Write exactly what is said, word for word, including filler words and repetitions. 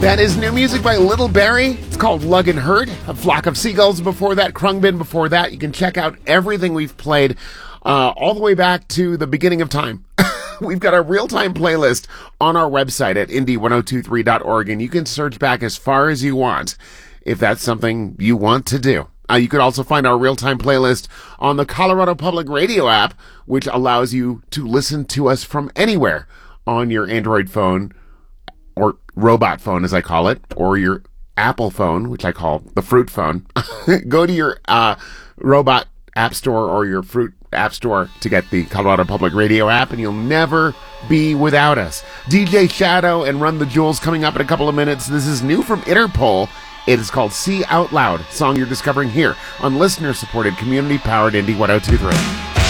That is new music by Little Barry. It's called Lug and Herd. A Flock of Seagulls before that. Krungbin before that. You can check out everything we've played uh, all the way back to the beginning of time. We've got a real-time playlist on our website at indie ten twenty-three dot org, and you can search back as far as you want if that's something you want to do. Uh, you can also find our real-time playlist on the Colorado Public Radio app, which allows you to listen to us from anywhere on your Android phone, or robot phone as I call it, or your Apple phone, which I call the Fruit phone. Go to your uh, robot app store or your Fruit app store to get the Colorado Public Radio app, and you'll never be without us. D J Shadow and Run the Jewels coming up in a couple of minutes. This is new from Interpol. It is called See Out Loud, song you're discovering here on listener-supported, community-powered Indie ten twenty-three.